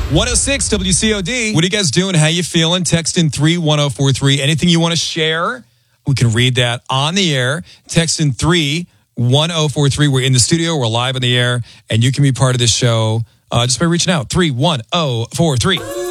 106 WCOD. What are you guys doing? How you feeling? Text in 31043. Anything you want to share? We can read that on the air. Text in 31043. We're in the studio. We're live on the air. And you can be part of this show just by reaching out. 31043.